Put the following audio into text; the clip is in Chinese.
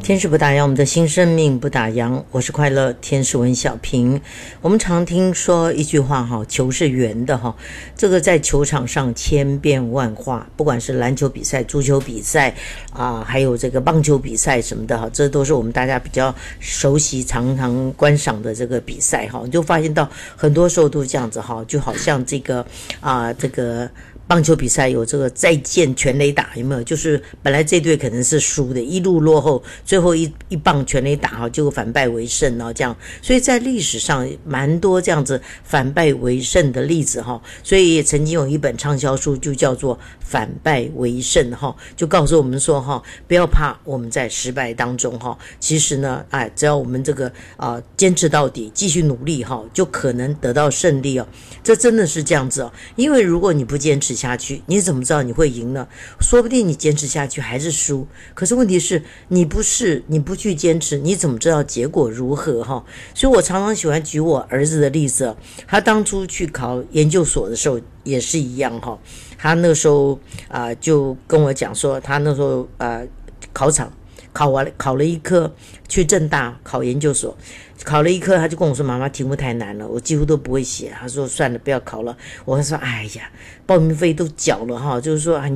天使不打烊，我们的新生命不打烊。我是快乐天使文小平。我们常听说一句话哈，球是圆的哈，这个在球场上千变万化，不管是篮球比赛、足球比赛还有这个棒球比赛什么的哈，这都是我们大家比较熟悉、常常观赏的这个比赛哈。你就发现到很多时候都这样子哈，就好像这个棒球比赛有这个再见全垒打，有没有？就是本来这队可能是输的，一路落后，最后一棒全垒打哈，结果反败为胜这样。所以在历史上蛮多这样子反败为胜的例子哈。所以也曾经有一本畅销书就叫做《反败为胜》哈，就告诉我们说哈，不要怕我们在失败当中哈，其实呢，只要我们这个坚持到底，继续努力哈，就可能得到胜利哦。这真的是这样子哦，因为如果你不坚持下去，你怎么知道你会赢呢？说不定你坚持下去还是输。可是问题是你不去坚持，你怎么知道结果如何哈？所以我常常喜欢举我儿子的例子，他当初去考研究所的时候也是一样哈。他那时候就跟我讲说，他那时候考场考了一科，去政大考研究所，考了一科，他就跟我说：“妈妈，题目太难了，我几乎都不会写。”他说：“算了，不要考了。”我说：“哎呀，报名费都缴了哈，就是说你